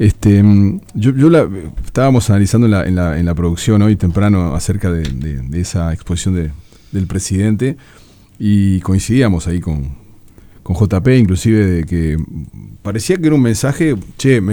Estábamos analizando en la producción hoy temprano acerca de esa exposición del presidente y coincidíamos ahí con JP, inclusive de que parecía que era un mensaje,